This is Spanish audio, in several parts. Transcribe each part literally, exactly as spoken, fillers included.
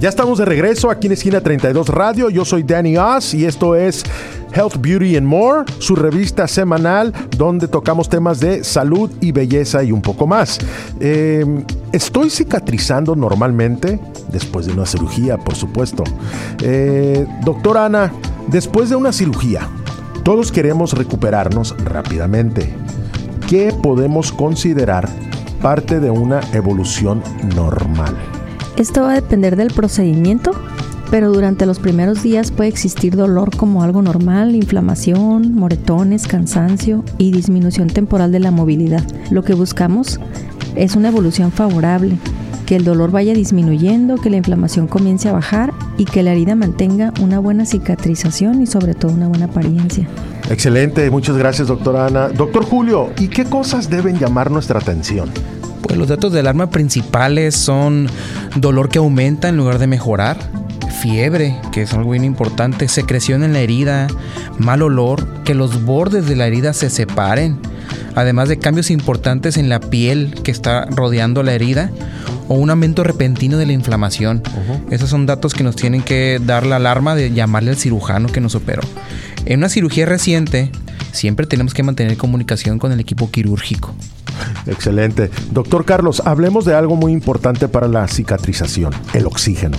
Ya estamos de regreso aquí en Esquina treinta y dos Radio. Yo soy Danny Oz y esto es Health, Beauty and More, su revista semanal donde tocamos temas de salud y belleza y un poco más. Eh, estoy cicatrizando normalmente, después de una cirugía, por supuesto. Eh, doctora Ana, después de una cirugía, todos queremos recuperarnos rápidamente. ¿Qué podemos considerar parte de una evolución normal? Esto va a depender del procedimiento, pero durante los primeros días puede existir dolor como algo normal, inflamación, moretones, cansancio y disminución temporal de la movilidad. Lo que buscamos es una evolución favorable, que el dolor vaya disminuyendo, que la inflamación comience a bajar y que la herida mantenga una buena cicatrización y sobre todo una buena apariencia. Excelente, muchas gracias, doctora Ana. Doctor Julio, ¿y qué cosas deben llamar nuestra atención? Pues los datos de alarma principales son dolor que aumenta en lugar de mejorar, fiebre, que es algo bien importante, secreción en la herida, mal olor, que los bordes de la herida se separen, además de cambios importantes en la piel que está rodeando la herida o un aumento repentino de la inflamación. Uh-huh. Esos son datos que nos tienen que dar la alarma de llamarle al cirujano que nos operó. En una cirugía reciente, siempre tenemos que mantener comunicación con el equipo quirúrgico. Excelente. Doctor Carlos, hablemos de algo muy importante para la cicatrización, el oxígeno.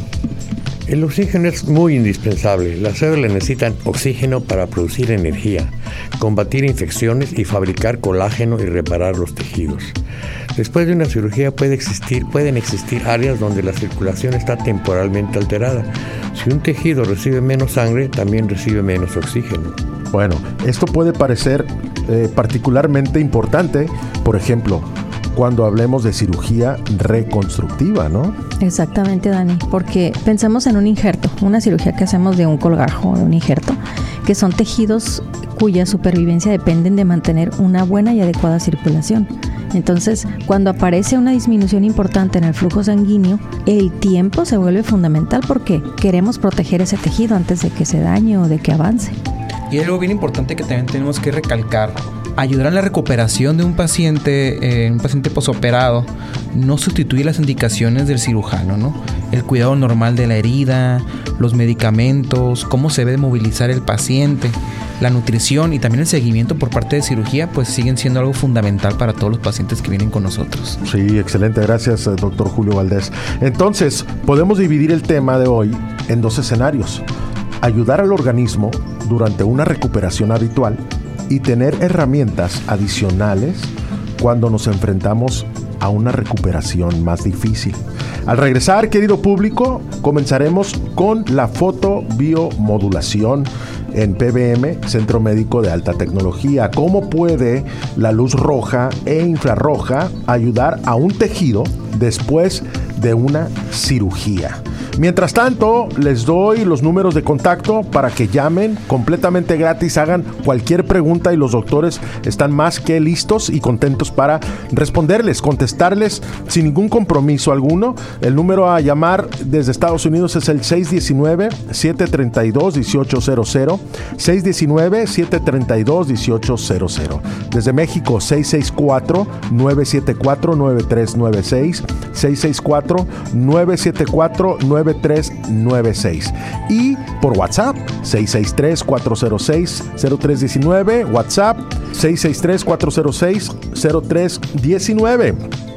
El oxígeno es muy indispensable. Las células necesitan oxígeno para producir energía, combatir infecciones y fabricar colágeno y reparar los tejidos. Después de una cirugía puede existir, pueden existir áreas donde la circulación está temporalmente alterada. Si un tejido recibe menos sangre, también recibe menos oxígeno. Bueno, esto puede parecer eh, particularmente importante, por ejemplo, cuando hablemos de cirugía reconstructiva, ¿no? Exactamente, Dani, porque pensamos en un injerto, una cirugía que hacemos de un colgajo, de un injerto, que son tejidos cuya supervivencia dependen de mantener una buena y adecuada circulación. Entonces, cuando aparece una disminución importante en el flujo sanguíneo, el tiempo se vuelve fundamental porque queremos proteger ese tejido antes de que se dañe o de que avance. Y algo bien importante que también tenemos que recalcar: ayudar a la recuperación de un paciente, eh, un paciente posoperado, no sustituye las indicaciones del cirujano, ¿no? El cuidado normal de la herida, los medicamentos, cómo se debe movilizar el paciente, la nutrición y también el seguimiento por parte de cirugía, pues siguen siendo algo fundamental para todos los pacientes que vienen con nosotros. Sí, excelente. Gracias, doctor Julio Valdés. Entonces, podemos dividir el tema de hoy en dos escenarios: ayudar al organismo durante una recuperación habitual y tener herramientas adicionales cuando nos enfrentamos a una recuperación más difícil. Al regresar, querido público, comenzaremos con la fotobiomodulación en P B M, Centro Médico de Alta Tecnología. ¿Cómo puede la luz roja e infrarroja ayudar a un tejido después de una cirugía? Mientras tanto, les doy los números de contacto para que llamen completamente gratis, hagan cualquier pregunta y los doctores están más que listos y contentos para responderles, contestarles sin ningún compromiso alguno. El número a llamar desde Estados Unidos es el seis uno nueve, siete tres dos, uno ocho cero cero, seis uno nueve, siete tres dos, uno ocho cero cero. Desde México, seis seis cuatro, nueve siete cuatro, nueve tres nueve seis, seis seis cuatro, nueve siete cuatro, nueve tres nueve seis. Y por WhatsApp, seis seis tres, cuatro cero seis, cero tres uno nueve, WhatsApp seis seis tres, cuatro cero seis, cero tres uno nueve.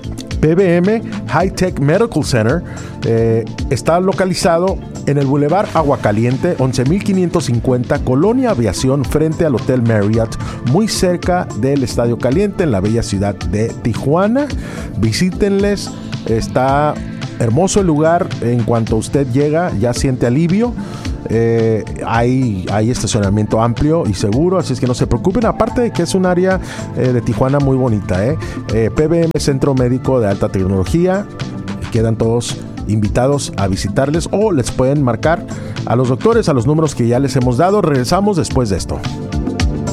P B M High Tech Medical Center eh, está localizado en el Boulevard Aguacaliente, once mil quinientos cincuenta, Colonia Aviación, frente al Hotel Marriott, muy cerca del Estadio Caliente, en la bella ciudad de Tijuana. Visítenles, está hermoso el lugar. En cuanto usted llega, ya siente alivio. Eh, hay, hay estacionamiento amplio y seguro, así es que no se preocupen. Aparte de que es un área eh, de Tijuana muy bonita, ¿eh? Eh, P B M Centro Médico de Alta Tecnología. Quedan todos invitados a visitarles o les pueden marcar a los doctores a los números que ya les hemos dado. Regresamos después de esto.